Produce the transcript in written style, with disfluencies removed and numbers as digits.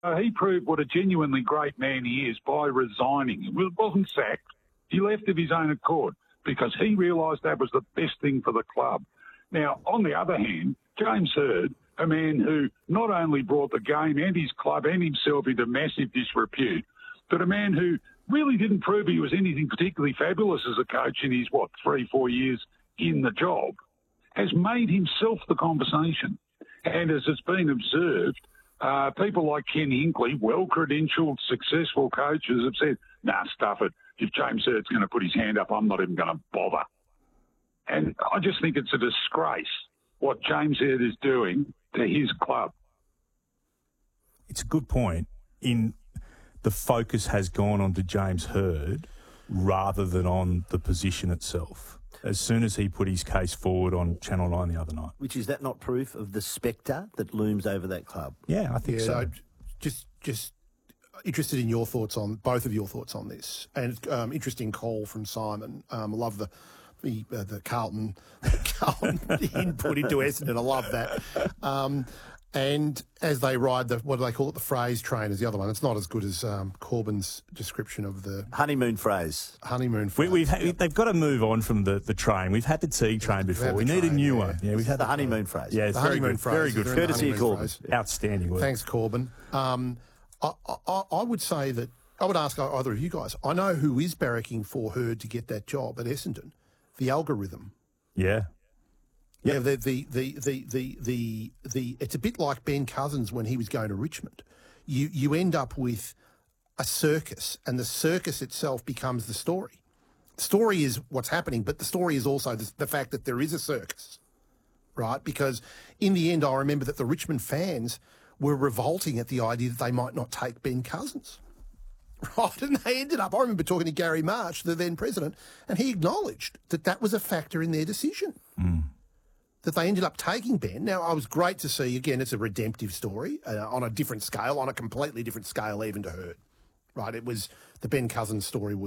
He proved what a genuinely great man he is by resigning. He wasn't sacked. He left of his own accord because he realised that was the best thing for the club. Now, on the other hand, James Hird, a man who not only brought the game and his club and himself into massive disrepute, but a man who really didn't prove he was anything particularly fabulous as a coach in his, 3-4 years in the job, has made himself the conversation. And as it's been observed, people like Ken Hinkley, well-credentialed, successful coaches, have said, nah, stuff it. If James Hird's going to put his hand up, I'm not even going to bother. And I just think it's a disgrace what James Hird is doing to his club. It's a good point. The focus has gone on to James Hird rather than on the position itself. As soon as he put his case forward on Channel 9 the other night. Which is that not proof of the spectre that looms over that club? Yeah, I think so. Just interested in your thoughts on both of your thoughts on this, and interesting call from Simon. I love the Carlton input into Essendon. I love that. And as they ride what do they call it? The phrase train is the other one. It's not as good as Corbyn's description of the honeymoon phrase. Honeymoon phrase. They've got to move on from the train. We've had the tea train before. We need a new one. Yeah, we've had the honeymoon phrase. Yeah, it's the honeymoon phrase. Very good. Courtesy of Corbyn. Yeah. Outstanding work. Thanks, Corbyn. I would say that I would ask either of you guys. I know who is barracking for Hird to get that job at Essendon. The algorithm. Yeah. Yeah, the it's a bit like Ben Cousins when he was going to Richmond. You end up with a circus, and the circus itself becomes the story. The story is what's happening, but the story is also the fact that there is a circus, right? Because in the end, I remember that the Richmond fans were revolting at the idea that they might not take Ben Cousins. Right, and they ended up, I remember talking to Gary March, the then president, and he acknowledged that was a factor in their decision. That they ended up taking Ben. Now, I was great to see, again, it's a redemptive story on a different scale, on a completely different scale even to Hird. Right, it was, the Ben Cousins story